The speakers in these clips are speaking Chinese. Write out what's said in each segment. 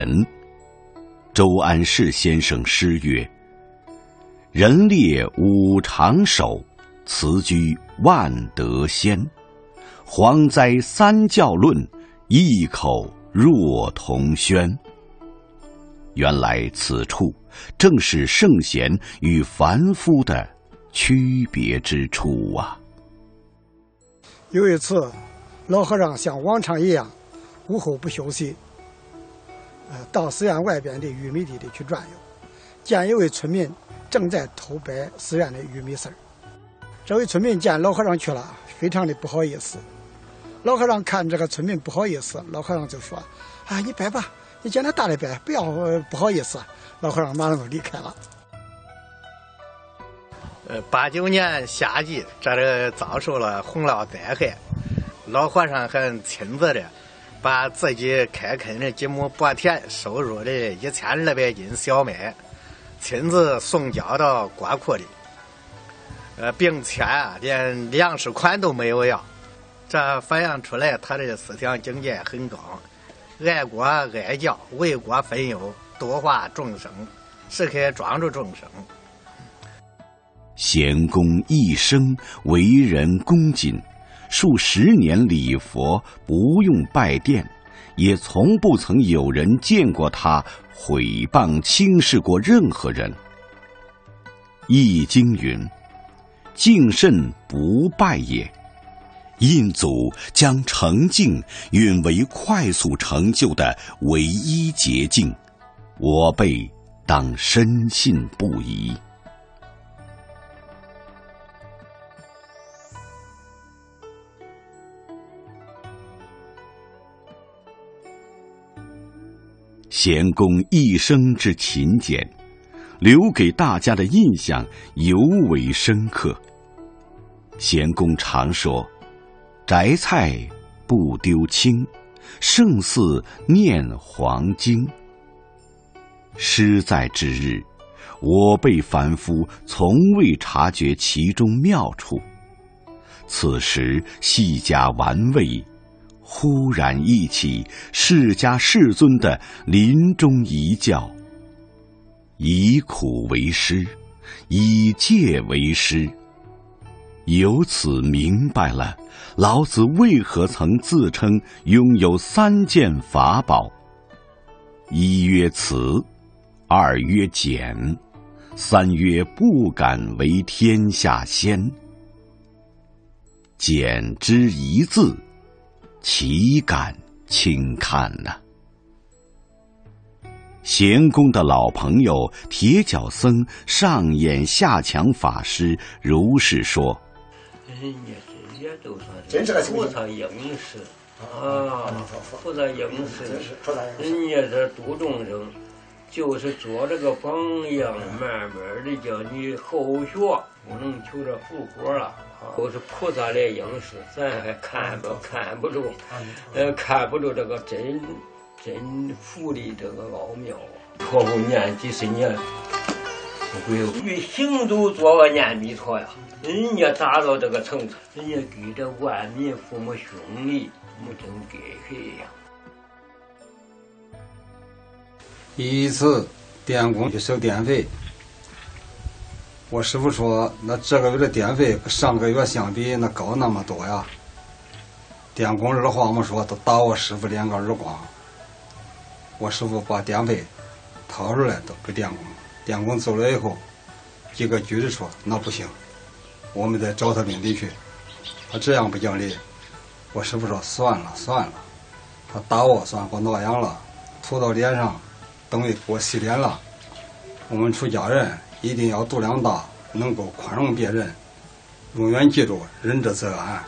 周安世先生诗曰：人列五常首，辞居万德先。蝗灾三教论，异口若同轩。原来此处正是圣贤与凡夫的区别之处啊。 有一次，老和尚像往常一样，午后不休息，到寺院外边的玉米地里去转悠，见一位村民正在偷掰寺院的玉米丝儿。这位村民见老和尚去了，非常的不好意思。老和尚看这个村民不好意思，老和尚就说：“啊，你掰吧，你见他大的掰，不要不好意思。”老和尚马上就离开了。 89年夏季，这里遭受了洪涝灾害，老和尚还亲自的把自己开垦的几亩薄田收入的1200斤小麦，亲自送交到国库里，并且连粮食款都没有要。这反映出来他的思想境界很高，爱国爱教，为国分忧，度化众生，时刻庄助众生。 贤公一生为人恭谨，数十年礼佛，不用拜殿，也从不曾有人见过他毁谤轻视过任何人。易经云：敬慎不败也。印祖将诚敬允为快速成就的唯一捷径，我辈当深信不疑。贤公一生之勤俭，留给大家的印象尤为深刻。贤公常说：摘菜不丢青，胜似念黄经。诗在之日，我辈凡夫从未察觉其中妙处，此时细加玩味，忽然忆起释迦世尊的临终遗教：以苦为师，以戒为师。由此明白了老子为何曾自称拥有3件法宝：一曰慈，二曰俭，三曰不敢为天下先。俭之一字，岂敢轻看呢？贤公的老朋友铁脚僧上演下强法师如是说： 人家这些都算是菩萨应时啊，菩萨应时，人家这度众生，就是做这个榜样，慢慢的叫你后学，不能求着复活了。都是菩萨来应时，咱还看不住，看不住这个真佛的这个奥妙啊！错不念几十年，不会与行走做个念弥陀呀。人家达到这个层次，人家给这万民父母兄弟，我真给谁呀？ 一次电工去收电费，我师傅说，那这个月的电费跟上个月相比，那高那么多呀。电工二话没说，都打我师傅2个耳光。我师傅把电费掏出来都给电工，电工走了以后，几个局的说那不行，我们得找他领地去，他这样不讲理。我师傅说算了，他打我算给我挠痒了，涂到脸上，等于给我洗脸了。我们出家人一定要度量大，能够宽容别人，永远记住仁者则安。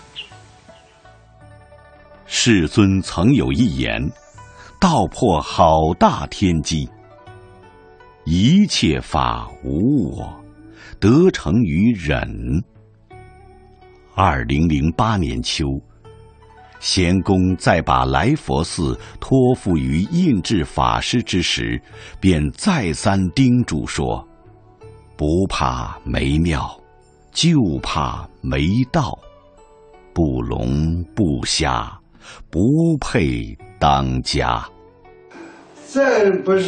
世尊曾有一言，道破好大天机：一切法无我，得成于忍。2008年秋，贤公在把来佛寺托付于印制法师之时，便再三叮嘱说：不怕没庙，就怕没道，不聋不瞎，不配当家。 这不是。